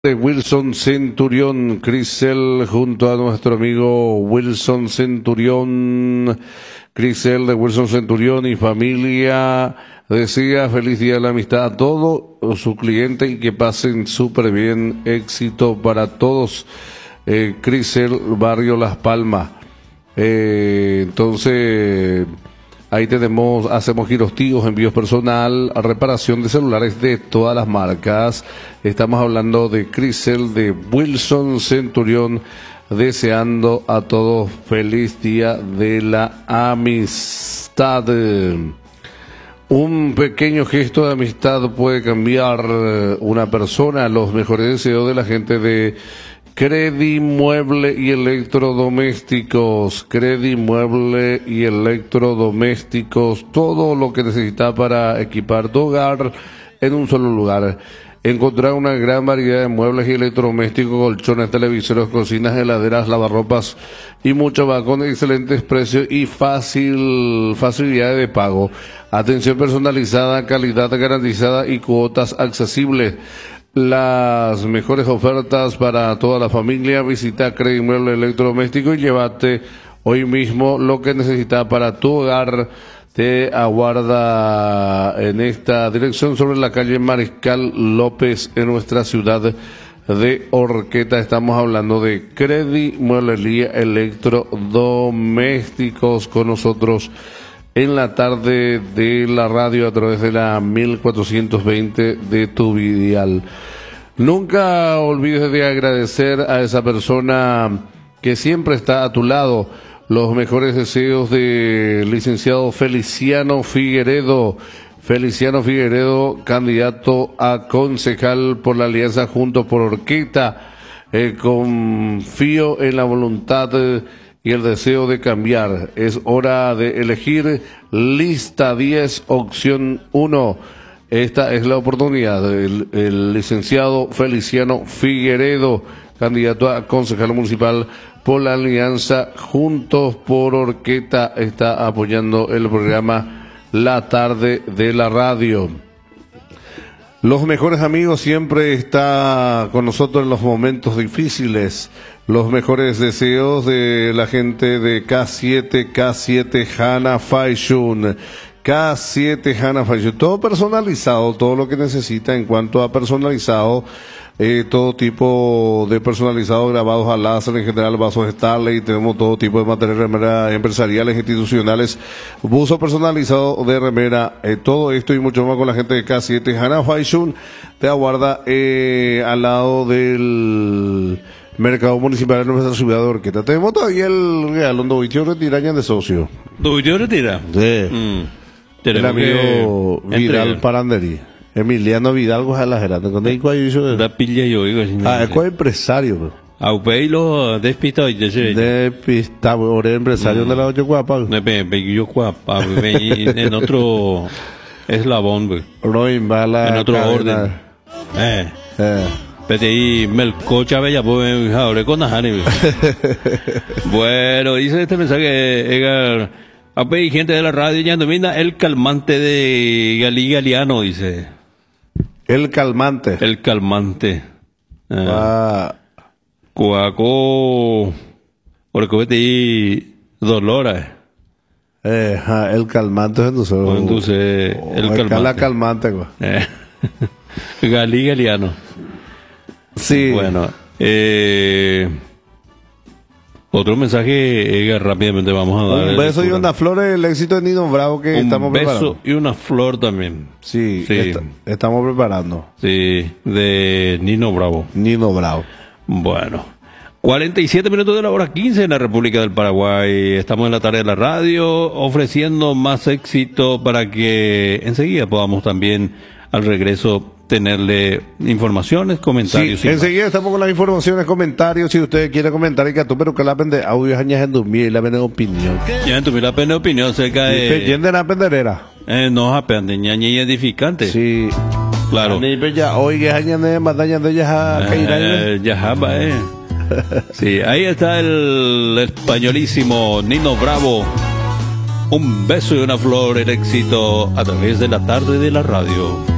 De Wilson Centurión, Crisel, junto a nuestro amigo Wilson Centurión. Crisel de Wilson Centurión y familia desea feliz día de la amistad a todos sus clientes y que pasen súper bien, éxito para todos. Crisel, barrio Las Palmas. Entonces ahí hacemos giros tíos, envíos personal, reparación de celulares de todas las marcas. Estamos hablando de Crisel de Wilson Centurión, deseando a todos feliz día de la amistad. Un pequeño gesto de amistad puede cambiar una persona. Los mejores deseos de la gente de Credi Mueble y Electrodomésticos. Credi Mueble y Electrodomésticos. Todo lo que necesitas para equipar tu hogar en un solo lugar. Encontrar una gran variedad de muebles y electrodomésticos, colchones, televisores, cocinas, heladeras, lavarropas y mucho más con excelentes precios y facilidad de pago. Atención personalizada, calidad garantizada y cuotas accesibles. Las mejores ofertas para toda la familia. Visita Credi Mueble Electrodoméstico y llévate hoy mismo lo que necesitas para tu hogar. Te aguarda en esta dirección sobre la calle Mariscal López en nuestra ciudad de Horqueta. Estamos hablando de Credi Mueblería Electrodomésticos con nosotros en la tarde de la radio a través de la 1420 de tu dial. Nunca olvides de agradecer a esa persona que siempre está a tu lado. Los mejores deseos del licenciado Feliciano Figueredo. Feliciano Figueredo, candidato a concejal por la Alianza Juntos por Horqueta. Confío en la voluntad y el deseo de cambiar. Es hora de elegir lista 10, opción 1. Esta es la oportunidad. El licenciado Feliciano Figueredo, candidato a concejal municipal por la Alianza Juntos por Horqueta, está apoyando el programa La Tarde de la Radio. Los mejores amigos siempre está con nosotros en los momentos difíciles. Los mejores deseos de la gente de K7 Hana Fashion. K7 Hana Fashion. Todo personalizado, todo lo que necesita en cuanto a personalizado. Todo tipo de personalizado, grabados a láser, en general vasos Starley, tenemos todo tipo de materiales, remeras empresariales, institucionales, buzo personalizado de remera, todo esto y mucho más con la gente de K7 Hana Fashion. Te aguarda al lado del mercado municipal de nuestra ciudad de Horqueta. Tenemos todavía el regalón de Vitio Retiraña de socio. ¿De Vitio Retira? Sí. El amigo Vidal Paranderi. Emiliano Vidal, la pilla yo digo. Es empresario, bro. Aupeilo despistado y despistado, ahora empresario de la ocho guapa. Yo guapa, en otro eslabón, güey. En otro orden. PTI Melcocha Bella, pues ahora con Najani. Bueno, dice este mensaje, Edgar. Hay gente de la radio ya domina el calmante de Galí Galeano, dice. El calmante. El calmante. Cuaco. Porque vete Dolores. El calmante es entonces. El calmante. La calmante, Galí Galeano. Sí. Bueno, otro mensaje, rápidamente vamos a dar. Un beso y una flor, el éxito de Nino Bravo que estamos preparando. Un beso y una flor también. Sí. Estamos preparando. Sí, de Nino Bravo. Nino Bravo. Bueno, 47 minutos de la hora 15 en la República del Paraguay. Estamos en la tarde de la radio ofreciendo más éxito para que enseguida podamos también al regreso tenerle informaciones, comentarios. Sí, enseguida estamos con las informaciones, comentarios. Si usted quiere comentar, pero que la pende audio añas en dormir y la pende opinión. Ya en tu la pende opinión acerca de. ¿Quién de la penderera? No, aprende, ñaña edificante. Sí. Claro. Ya hoy que añas de batalla de ya Sí, ahí está el españolísimo Nino Bravo. Un beso y una flor, el éxito a través de la tarde de la radio.